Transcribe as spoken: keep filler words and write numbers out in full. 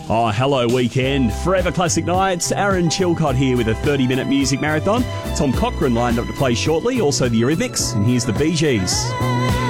Oh, hello, weekend. Forever Classic Nights. Aaron Chilcott here with a thirty-minute music marathon. Tom Cochrane lined up to play shortly, also the Eurythmics, and here's the Bee Gees.